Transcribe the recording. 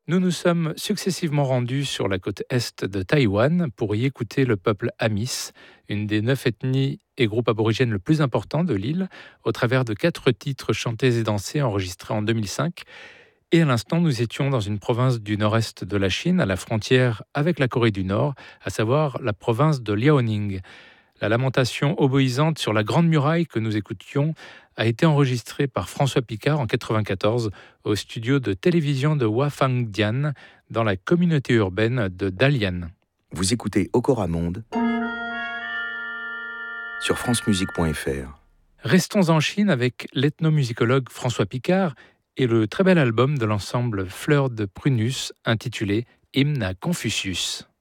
Nous nous sommes successivement rendus sur la côte est de Taïwan pour y écouter le peuple Amis, une des 9 ethnies et groupes aborigènes le plus importants de l'île, au travers de 4 titres chantés et dansés enregistrés en 2005. Et à l'instant, nous étions dans une province du nord-est de la Chine, à la frontière avec la Corée du Nord, à savoir la province de Liaoning. La lamentation oboïsante sur la Grande Muraille que nous écoutions a été enregistrée par François Picard en 1994 au studio de télévision de Huafangdian dans la communauté urbaine de Dalian. Vous écoutez Okora Monde sur francemusique.fr. Restons en Chine avec l'ethnomusicologue François Picard et le très bel album de l'ensemble Fleurs de Prunus intitulé Hymne à Confucius.